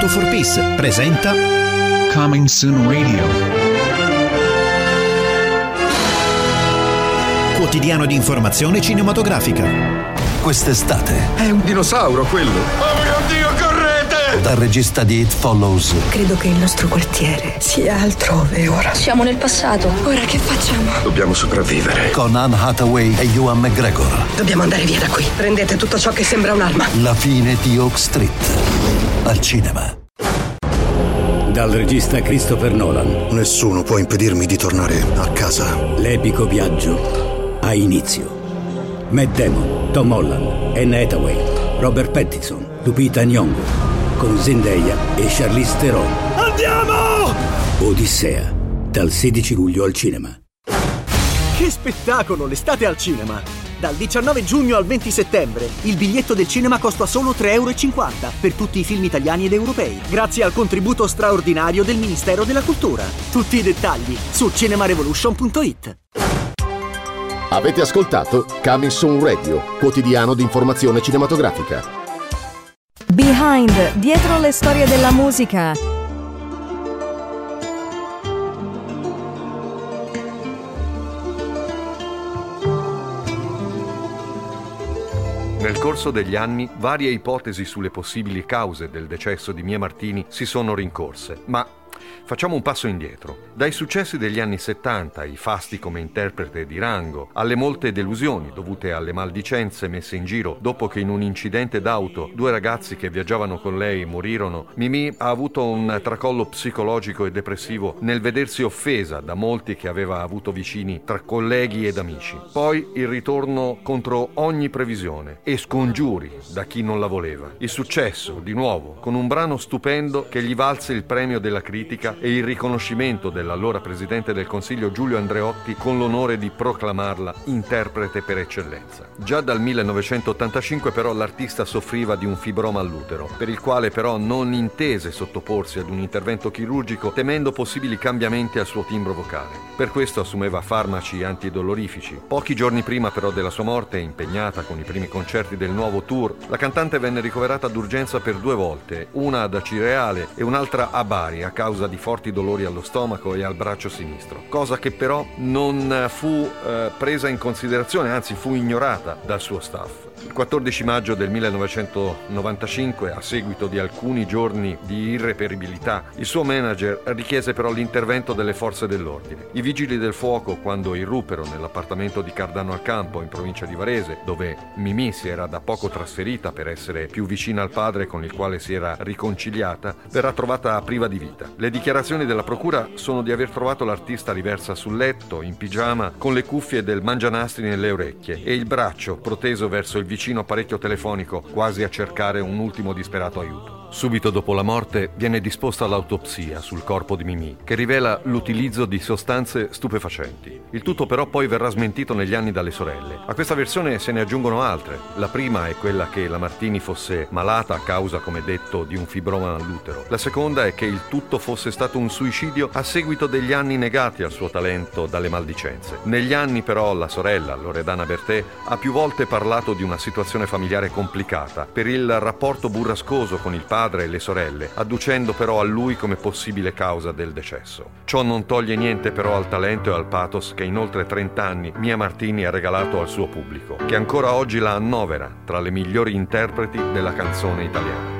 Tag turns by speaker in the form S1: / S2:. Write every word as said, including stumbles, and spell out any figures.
S1: for Peace presenta
S2: Coming Soon Radio.
S1: Quotidiano di informazione cinematografica.
S3: Quest'estate
S4: è un dinosauro quello.
S5: Oh mio Dio, correte!
S3: Dal regista di It Follows.
S6: Credo che il nostro quartiere sia altrove ora.
S7: Siamo nel passato. Ora che facciamo?
S4: Dobbiamo sopravvivere.
S3: Con Anne Hathaway e Ewan McGregor.
S6: Dobbiamo andare via da qui. Prendete tutto ciò che sembra un'arma.
S3: La fine di Oak Street. Al cinema.
S8: Dal regista Christopher Nolan.
S9: Nessuno può impedirmi di tornare a casa.
S8: L'epico viaggio ha inizio. Matt Damon, Tom Holland, Anne Hathaway, Robert Pattinson, Lupita Nyong'o, con Zendaya e Charlize Theron.
S10: Andiamo!
S8: Odissea, dal sedici luglio al cinema.
S10: Che spettacolo, l'estate al cinema! Dal diciannove giugno al venti settembre il biglietto del cinema costa solo tre e cinquanta euro per tutti i film italiani ed europei, grazie al contributo straordinario del Ministero della Cultura. Tutti i dettagli su cinemarevolution punto it.
S11: Avete ascoltato Coming Soon Radio, quotidiano di informazione cinematografica.
S12: Behind, dietro le storie della musica.
S13: Nel corso degli anni, varie ipotesi sulle possibili cause del decesso di Mia Martini si sono rincorse, ma facciamo un passo indietro. Dai successi degli anni settanta, i fasti come interprete di rango, alle molte delusioni dovute alle maldicenze messe in giro dopo che in un incidente d'auto due ragazzi che viaggiavano con lei morirono, Mimì ha avuto un tracollo psicologico e depressivo nel vedersi offesa da molti che aveva avuto vicini tra colleghi ed amici. Poi il ritorno contro ogni previsione e scongiuri da chi non la voleva. Il successo, di nuovo, con un brano stupendo che gli valse il premio della critica e il riconoscimento dell'allora presidente del Consiglio Giulio Andreotti con l'onore di proclamarla interprete per eccellenza. Già dal millenovecentottantacinque però l'artista soffriva di un fibroma all'utero, per il quale però non intese sottoporsi ad un intervento chirurgico temendo possibili cambiamenti al suo timbro vocale. Per questo assumeva farmaci antidolorifici. Pochi giorni prima però della sua morte, impegnata con i primi concerti del nuovo tour, la cantante venne ricoverata d'urgenza per due volte, una ad Acireale e un'altra a Bari a causa di forti dolori allo stomaco e al braccio sinistro, cosa che però non fu eh, presa in considerazione, anzi fu ignorata dal suo staff. Il quattordici maggio del millenovecentonovantacinque, a seguito di alcuni giorni di irreperibilità, il suo manager richiese però l'intervento delle forze dell'ordine. I vigili del fuoco, quando irruppero nell'appartamento di Cardano al Campo, in provincia di Varese, dove Mimì si era da poco trasferita per essere più vicina al padre con il quale si era riconciliata, verrà trovata priva di vita. Le dichiarazioni della procura sono di aver trovato l'artista riversa sul letto, in pigiama, con le cuffie del mangianastri nelle orecchie e il braccio proteso verso il vicino apparecchio telefonico, quasi a cercare un ultimo disperato aiuto. Subito dopo la morte viene disposta l'autopsia sul corpo di Mimì, che rivela l'utilizzo di sostanze stupefacenti. Il tutto però poi verrà smentito negli anni dalle sorelle. A questa versione se ne aggiungono altre. La prima è quella che la Martini fosse malata a causa, come detto, di un fibroma all'utero. La seconda è che il tutto fosse stato un suicidio a seguito degli anni negati al suo talento dalle maldicenze. Negli anni però la sorella, Loredana Bertè, ha più volte parlato di una situazione familiare complicata per il rapporto burrascoso con il padre e le sorelle, adducendo però a lui come possibile causa del decesso. Ciò non toglie niente però al talento e al pathos che in oltre trenta anni Mia Martini ha regalato al suo pubblico, che ancora oggi la annovera tra le migliori interpreti della canzone italiana.